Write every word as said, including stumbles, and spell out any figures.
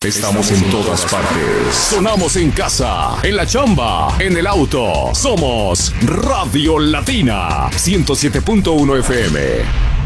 Estamos en todas partes. Sonamos en casa, en la chamba, en el auto. Somos Radio Latina ciento siete punto uno F M.